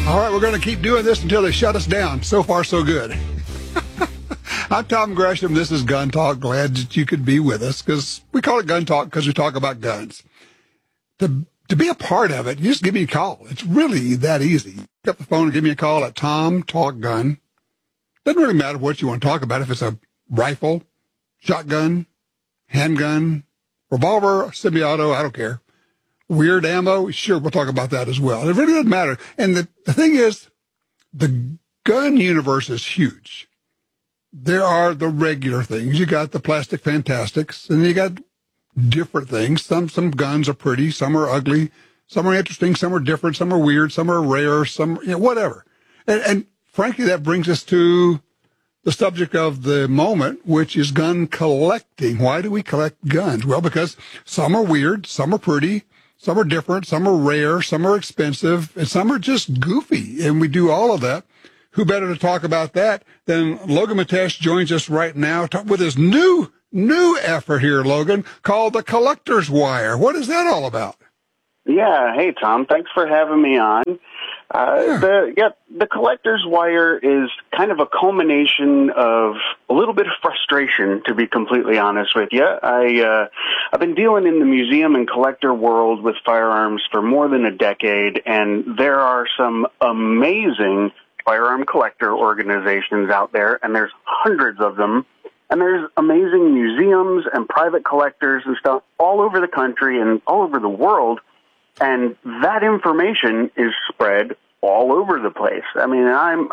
All right, we're going to keep doing this until they shut us down. So far, so good. I'm Tom Gresham. This is Gun Talk. Glad that you could be with us, because we call it Gun Talk because we talk about guns. To be a part of it, you just give me a call. It's really that easy. Pick up the phone and give me a call at Tom Talk Gun. Doesn't really matter what you want to talk about. If it's a rifle, shotgun, handgun, revolver, semi-auto, I don't care. Weird ammo, sure, we'll talk about that as well. It really doesn't matter. And the thing is, the gun universe is huge. There are the regular things. You got the plastic fantastics, and you got different things. Some guns are pretty, some are ugly, some are interesting, some are different, some are weird, some are rare, some, whatever. And frankly, that brings us to the subject of the moment, which is gun collecting. Why do we collect guns? Well, because some are weird, some are pretty, some are different, some are rare, some are expensive, and some are just goofy. And we do all of that. Who better to talk about that than Logan Matesh joins us right now with his new effort here, Logan, called The Collector's Wire. What is that all about? Yeah. Hey, Tom. Thanks for having me on. The Collector's Wire is kind of a culmination of a little bit of frustration, to be completely honest with you. I've been dealing in the museum and collector world with firearms for more than a decade, and there are some amazing firearm collector organizations out there, and there's hundreds of them. And there's amazing museums and private collectors and stuff all over the country and all over the world. And that information is spread all over the place. I mean,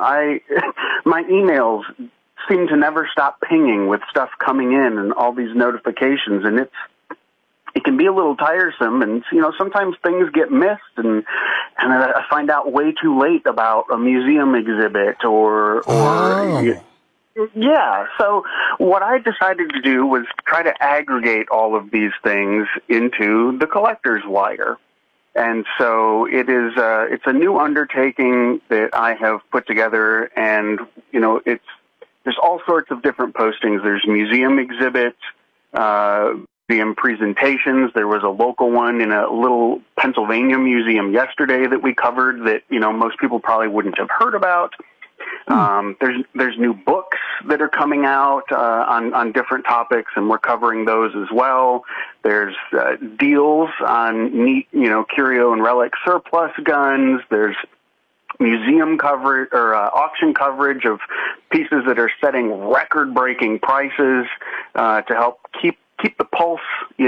my emails seem to never stop pinging with stuff coming in and all these notifications. And it can be a little tiresome. And, sometimes things get missed and I find out way too late about a museum exhibit or yeah, so what I decided to do was try to aggregate all of these things into the Collector's Wire. And so it's a new undertaking that I have put together, and, there's all sorts of different postings. There's museum exhibits, museum presentations. There was a local one in a little Pennsylvania museum yesterday that we covered that, most people probably wouldn't have heard about. There's new books that are coming out on different topics, and we're covering those as well. There's deals on neat, curio and relic surplus guns. There's museum coverage or auction coverage of pieces that are setting record-breaking prices to help keep the pulse,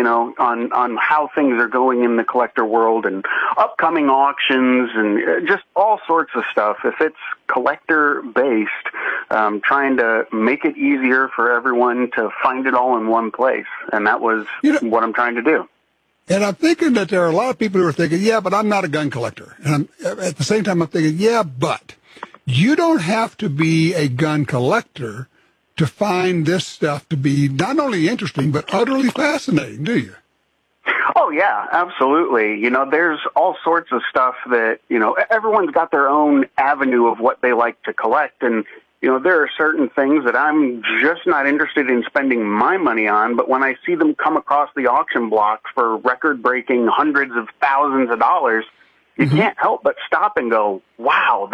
on how things are going in the collector world, and upcoming auctions and just all sorts of stuff. If it's collector-based, trying to make it easier for everyone to find it all in one place. And that was what I'm trying to do. And I'm thinking that there are a lot of people who are thinking, yeah, but I'm not a gun collector. And at the same time, I'm thinking, yeah, but you don't have to be a gun collector to find this stuff to be not only interesting, but utterly fascinating, do you? Oh, yeah, absolutely. There's all sorts of stuff that, everyone's got their own avenue of what they like to collect. And, there are certain things that I'm just not interested in spending my money on. But when I see them come across the auction block for record-breaking hundreds of thousands of dollars, you can't help but stop and go, wow,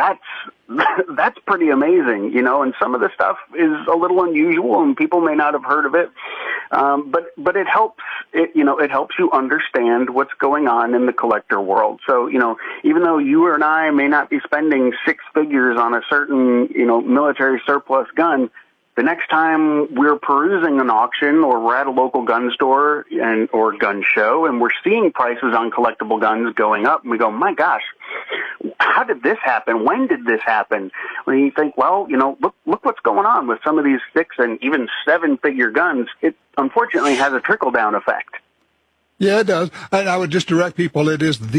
that's pretty amazing, and some of the stuff is a little unusual and people may not have heard of it. But it helps, it helps you understand what's going on in the collector world. So, even though you and I may not be spending six figures on a certain, military surplus gun, the next time we're perusing an auction or we're at a local gun store or gun show and we're seeing prices on collectible guns going up, and we go, my gosh, how did this happen? When did this happen? When you think, well, look what's going on with some of these 6 and even 7-figure guns. It unfortunately has a trickle-down effect. Yeah, it does. And I would just direct people, it is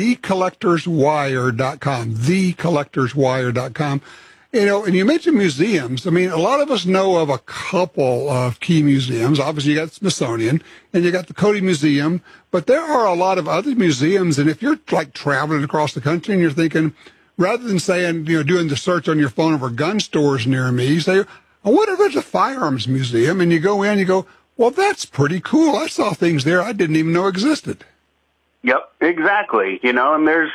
thecollectorswire.com, thecollectorswire.com. And you mentioned museums. I mean, a lot of us know of a couple of key museums. Obviously, you got Smithsonian and you got the Cody Museum, but there are a lot of other museums. And if you're like traveling across the country and you're thinking, rather than saying, doing the search on your phone for gun stores near me, you say, I wonder if there's a firearms museum. And you go in, you go, well, that's pretty cool. I saw things there I didn't even know existed. Yep, exactly. And there's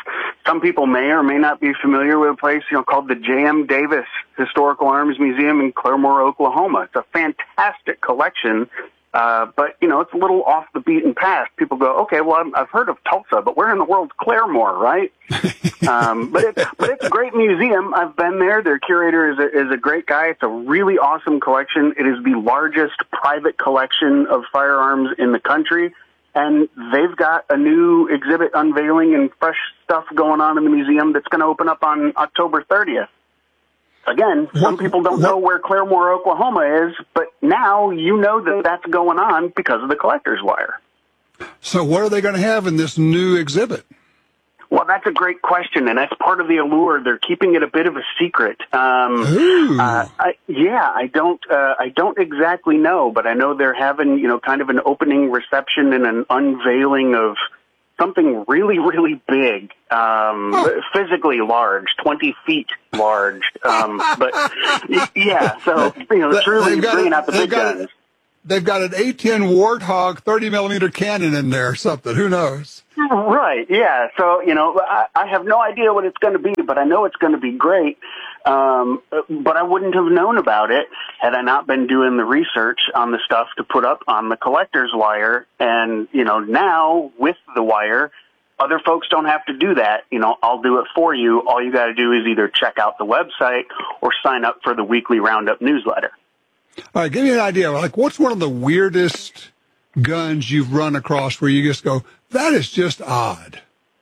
some people may or may not be familiar with a place, called the J.M. Davis Historical Arms Museum in Claremore, Oklahoma. It's a fantastic collection, but, it's a little off the beaten path. People go, okay, well, I've heard of Tulsa, but where in the world's Claremore, right? But it's a great museum. I've been there. Their curator is a great guy. It's a really awesome collection. It is the largest private collection of firearms in the country. And they've got a new exhibit unveiling and fresh stuff going on in the museum that's going to open up on October 30th. Again, some people don't know where Claremore, Oklahoma is, but now you know that that's going on because of the Collector's Wire. So what are they going to have in this new exhibit? Well, that's a great question, and that's part of the allure. They're keeping it a bit of a secret. I don't exactly know, but I know they're having, kind of an opening reception and an unveiling of something really, really big, physically large, 20 feet large. But yeah, so, truly bringing out the big guns. They've got an A-10 Warthog 30-millimeter cannon in there or something. Who knows? Right, yeah. So, I have no idea what it's going to be, but I know it's going to be great. But I wouldn't have known about it had I not been doing the research on the stuff to put up on the Collector's Wire. And, now with the wire, other folks don't have to do that. I'll do it for you. All you got to do is either check out the website or sign up for the weekly Roundup newsletter. All right, give me an idea. Like, what's one of the weirdest guns you've run across where you just go, that is just odd?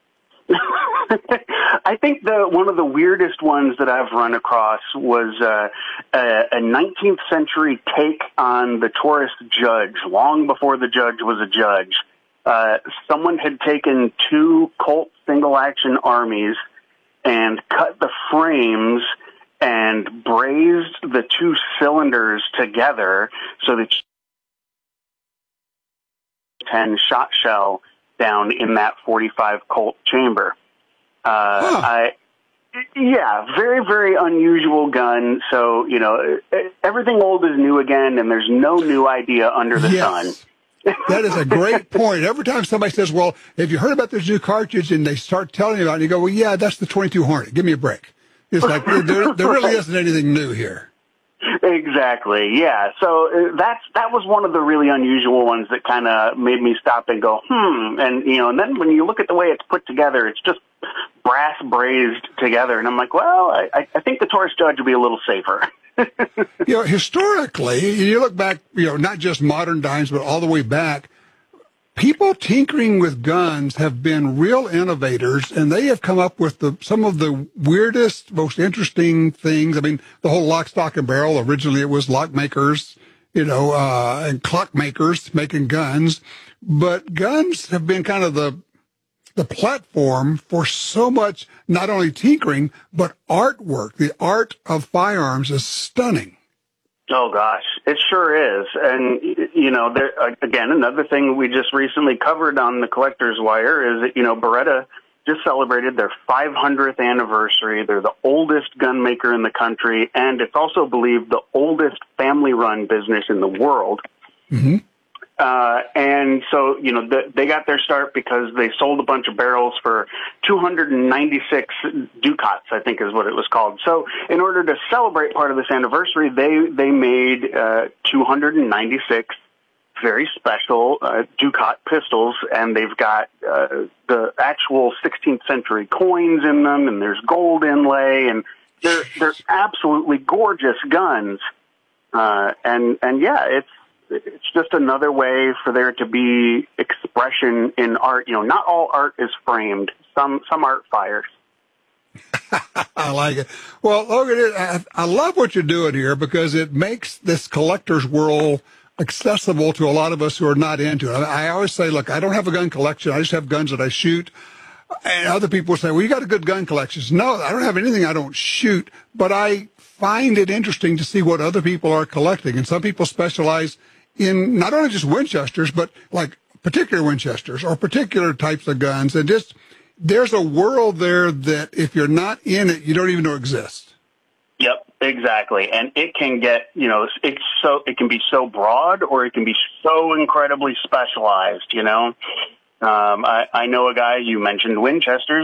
I think one of the weirdest ones that I've run across was a 19th century take on the tourist judge, long before the judge was a judge. Someone had taken two Colt single-action armies and cut the frames and brazed the two cylinders together so that 10 shot shell down in that 45 Colt chamber. Very, very unusual gun. So, everything old is new again, and there's no new idea under the sun. That is a great point. Every time somebody says, well, have you heard about this new cartridge? And they start telling you about it, and you go, well, yeah, that's the 22 Hornet. Give me a break. It's like there really isn't anything new here. Exactly. Yeah. So that was one of the really unusual ones that kind of made me stop and go, and and then when you look at the way it's put together, it's just brass brazed together, and I'm like, well, I think the tourist judge would be a little safer. Historically, you look back, not just modern times, but all the way back. People tinkering with guns have been real innovators, and they have come up with some of the weirdest, most interesting things. I mean, the whole lock, stock, and barrel, originally it was lock makers, and clock makers making guns. But guns have been kind of the platform for so much, not only tinkering, but artwork. The art of firearms is stunning. Oh, gosh, it sure is. And, again, another thing we just recently covered on the Collector's Wire is that, Beretta just celebrated their 500th anniversary. They're the oldest gun maker in the country, and it's also believed the oldest family-run business in the world. Mm-hmm. And so, they got their start because they sold a bunch of barrels for 296 ducats, I think is what it was called. So in order to celebrate part of this anniversary, they made 296 very special Ducat pistols, and they've got the actual 16th century coins in them, and there's gold inlay, and they're absolutely gorgeous guns. It's just another way for there to be expression in art. Not all art is framed. Some art fires. I like it. Well, Logan, I love what you're doing here because it makes this collector's world accessible to a lot of us who are not into it. I always say, look, I don't have a gun collection. I just have guns that I shoot. And other people say, well, you got a good gun collection. No, I don't have anything I don't shoot, but I find it interesting to see what other people are collecting. And some people specialize in not only just Winchesters, but like particular Winchesters or particular types of guns. And just, there's a world there that if you're not in it, you don't even know exists. Yep, exactly. And it can get, it can be so broad or it can be so incredibly specialized, I know a guy, you mentioned Winchesters.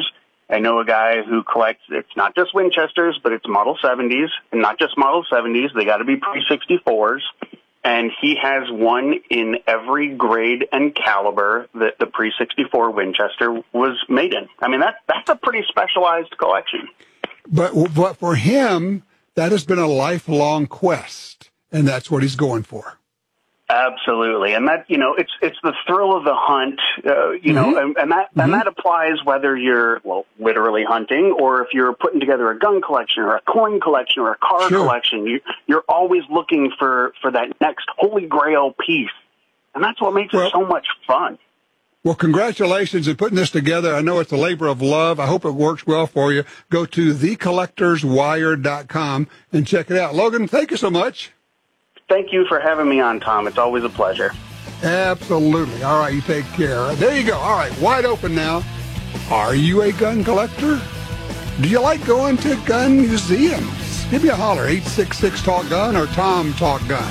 I know a guy who collects, it's not just Winchesters, but it's Model 70s, and not just Model 70s, they got to be pre-64s, and he has one in every grade and caliber that the pre-64 Winchester was made in. I mean, that's a pretty specialized collection. But for him, that has been a lifelong quest, and that's what he's going for. Absolutely. And that, it's the thrill of the hunt, and that applies whether you're, literally hunting, or if you're putting together a gun collection or a coin collection or a car collection. You're always looking for that next holy grail piece. And that's what makes it so much fun. Well, congratulations on putting this together. I know it's a labor of love. I hope it works well for you. Go to thecollectorswire.com and check it out. Logan, thank you so much. Thank you for having me on, Tom. It's always a pleasure. Absolutely. All right, you take care. There you go. All right, wide open now. Are you a gun collector? Do you like going to gun museums? Give me a holler, 866-TALK-GUN or Tom Talk Gun.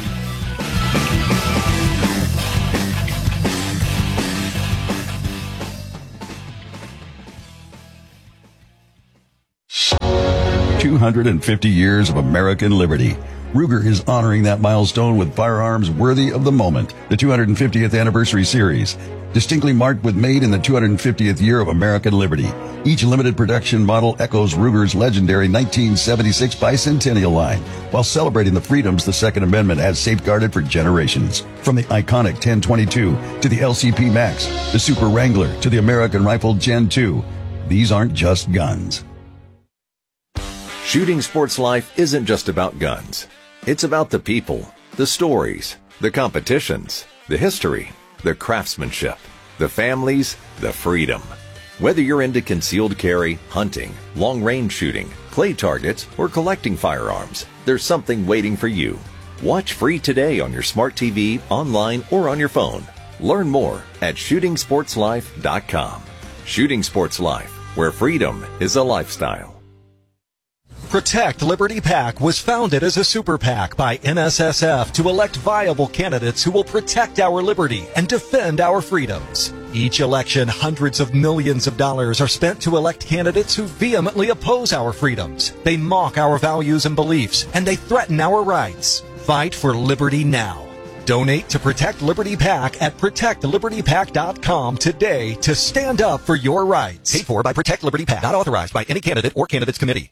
"250 years of American liberty." Ruger is honoring that milestone with firearms worthy of the moment. The 250th Anniversary Series, distinctly marked with "Made in the 250th Year of American Liberty." Each limited production model echoes Ruger's legendary 1976 Bicentennial line, while celebrating the freedoms the Second Amendment has safeguarded for generations. From the iconic 1022 to the LCP Max, the Super Wrangler to the American Rifle Gen 2, these aren't just guns. Shooting Sports Life isn't just about guns. It's about the people, the stories, the competitions, the history, the craftsmanship, the families, the freedom. Whether you're into concealed carry, hunting, long-range shooting, clay targets, or collecting firearms, there's something waiting for you. Watch free today on your smart TV, online, or on your phone. Learn more at shootingsportslife.com. Shooting Sports Life, where freedom is a lifestyle. Protect Liberty PAC was founded as a super PAC by NSSF to elect viable candidates who will protect our liberty and defend our freedoms. Each election, hundreds of millions of dollars are spent to elect candidates who vehemently oppose our freedoms. They mock our values and beliefs, and they threaten our rights. Fight for liberty now. Donate to Protect Liberty PAC at ProtectLibertyPAC.com today to stand up for your rights. Paid for by Protect Liberty PAC. Not authorized by any candidate or candidates committee.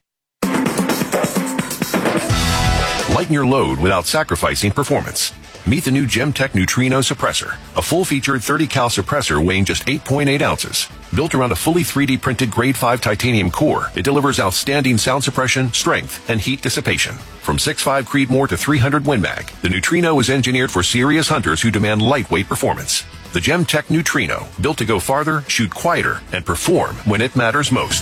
Lighten your load without sacrificing performance. Meet the new Gemtech Neutrino Suppressor, a full-featured 30-cal suppressor weighing just 8.8 ounces. Built around a fully 3D printed Grade 5 titanium core, it delivers outstanding sound suppression, strength, and heat dissipation. From 6.5 Creedmoor to 300 Win Mag, the Neutrino is engineered for serious hunters who demand lightweight performance. The Gemtech Neutrino, built to go farther, shoot quieter, and perform when it matters most.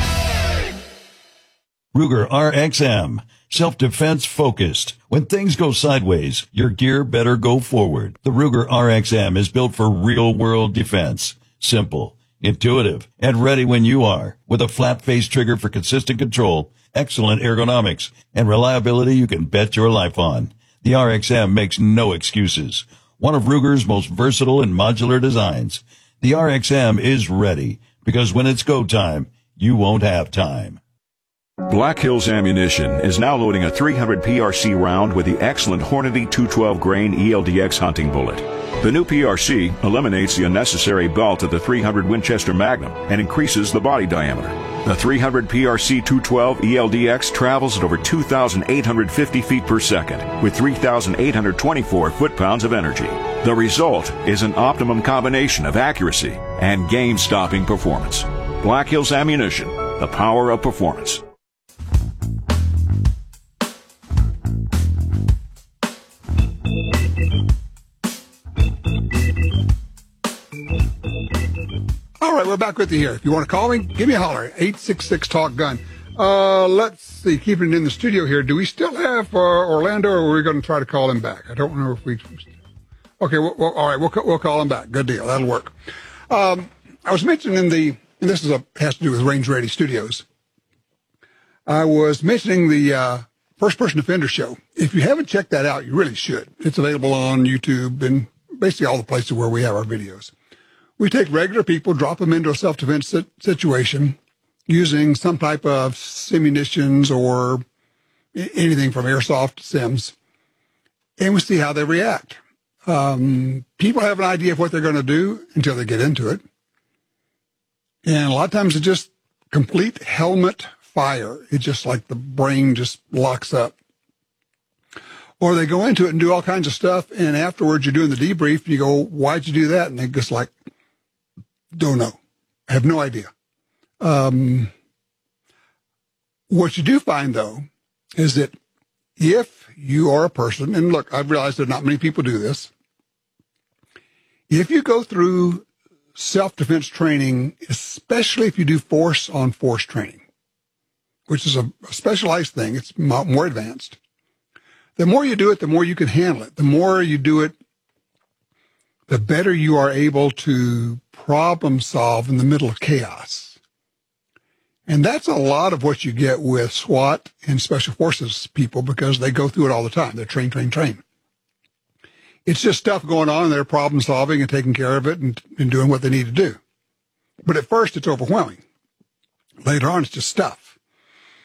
Ruger RXM. Self-defense focused. When things go sideways, your gear better go forward. The Ruger RXM is built for real-world defense. Simple, intuitive, and ready when you are. With a flat-face trigger for consistent control, excellent ergonomics, and reliability you can bet your life on. The RXM makes no excuses. One of Ruger's most versatile and modular designs. The RXM is ready, because when it's go time, you won't have time. Black Hills Ammunition is now loading a 300 PRC round with the excellent Hornady 212 grain ELDX hunting bullet. The new PRC eliminates the unnecessary belt of the 300 Winchester Magnum and increases the body diameter. The 300 PRC 212 ELDX travels at over 2,850 feet per second with 3,824 foot-pounds of energy. The result is an optimum combination of accuracy and game-stopping performance. Black Hills Ammunition, the power of performance. All right, we're back with you here. If you want to call me, give me a holler, 866-TALK-GUN. Let's see, keeping it in the studio here, do we still have Orlando, or are we going to try to call him back? I don't know if we... Okay, all right, we'll call him back. Good deal. That'll work. I was mentioning and this has to do with Range Ready Studios. I was mentioning the First Person Defender show. If you haven't checked that out, you really should. It's available on YouTube and basically all the places where we have our videos. We take regular people, drop them into a self-defense situation, using some type of simunitions or anything from airsoft sims, and we see how they react. People have an idea of what they're going to do until they get into it. And a lot of times it's just complete helmet fire. It's just like the brain just locks up. Or they go into it and do all kinds of stuff, and afterwards you're doing the debrief, and you go, why'd you do that? And they just like, don't know. I have no idea. What you do find, though, is that if you are a person, and look, I've realized that not many people do this, if you go through self-defense training, especially if you do force-on-force training, which is a specialized thing, it's more advanced, the more you do it, the more you can handle it. The more you do it, the better you are able to problem solve in the middle of chaos. And that's a lot of what you get with SWAT and Special Forces people, because they go through it all the time. They're train. It's just stuff going on, and they're problem solving and taking care of it and doing what they need to do. But at first, it's overwhelming. Later on, it's just stuff.